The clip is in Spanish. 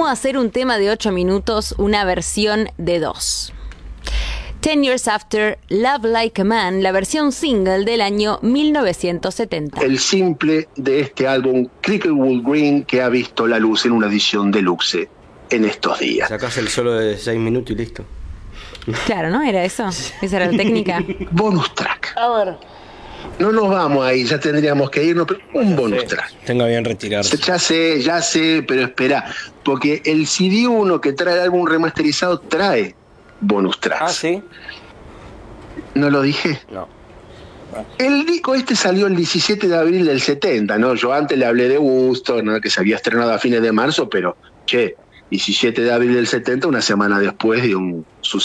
cómo hacer un tema de 8 minutos, una versión de 2. 10 Years After, Love Like a Man, la versión single del año 1970. El simple de este álbum, Cricklewood Green, que ha visto la luz en una edición deluxe en estos días. Sacás el solo de 6 minutos y listo. Claro, ¿no? ¿Era eso? ¿Esa era la técnica? Bonus track. A ver. No nos vamos ahí, ya tendríamos que irnos, pero un bonus track. Tenga bien retirarse. Ya sé, pero espera, porque el CD1 que trae el álbum remasterizado trae bonus tracks. Ah, ¿sí? ¿No lo dije? No. El disco este salió el 17 de abril del 70, ¿no? Yo antes le hablé de Woodstock, ¿no? Que se había estrenado a fines de marzo, pero, 17 de abril del 70, una semana después de un suceso